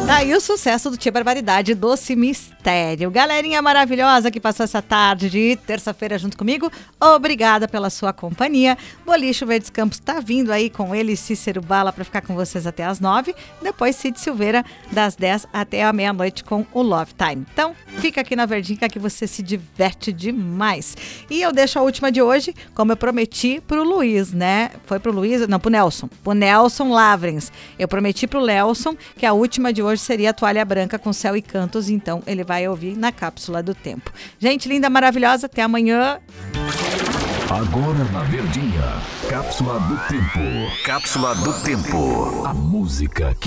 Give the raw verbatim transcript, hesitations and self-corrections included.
Tá aí o sucesso do Tia Barbaridade, Doce Mistério. Galerinha maravilhosa que passou essa tarde de terça-feira junto comigo, obrigada pela sua companhia. Boliche Verdes Campos tá vindo aí com ele, Cícero Bala, pra ficar com vocês até as nove. Depois Cid Silveira, das dez até a meia-noite com o Love Time. Então, fica aqui na Verdinha que você se diverte demais. E eu deixo a última de hoje, como eu prometi pro Luiz, né? Foi pro Luiz? Não, pro Nelson. Pro Nelson Lavrens. Eu prometi pro Nelson que a última de hoje seria a Toalha Branca com Céu e Cantos, então ele vai ouvir na Cápsula do Tempo. Gente linda, maravilhosa, até amanhã. Agora na Verdinha, Cápsula do Tempo. Cápsula do Tempo. A música que